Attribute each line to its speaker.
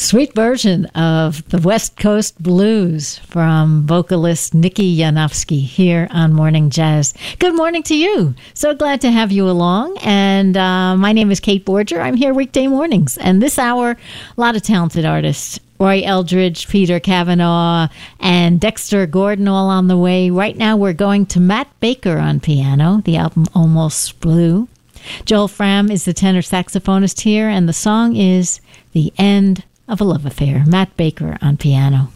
Speaker 1: Sweet version of the West Coast Blues from vocalist Nikki Yanofsky here on Morning Jazz. Good morning to you. So glad to have you along. And my name is Kate Borger. I'm here weekday mornings. And this hour, a lot of talented artists. Roy Eldridge, Peter Cavanaugh, and Dexter Gordon all on the way. Right now we're going to Matt Baker on piano, the album Almost Blue. Joel Fram is the tenor saxophonist here, and the song is The End of a Love Affair. Matt Baker on piano.